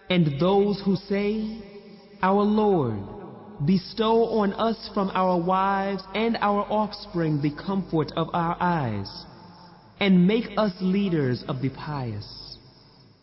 And those who say, Our Lord, bestow on us from our wives and our offspring the comfort of our eyes, and make us leaders of the pious.